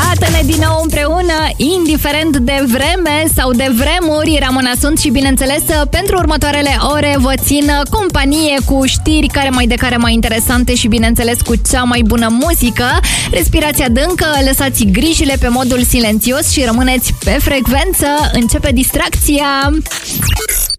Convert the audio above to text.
Iată-ne din nou împreună, indiferent de vreme sau de vremuri. Ramona sunt și, bineînțeles, pentru următoarele ore vă țin companie cu știri care mai interesante și, bineînțeles, cu cea mai bună muzică. Respirați adâncă, lăsați grijile pe modul silențios și rămâneți pe frecvență. Începe distracția!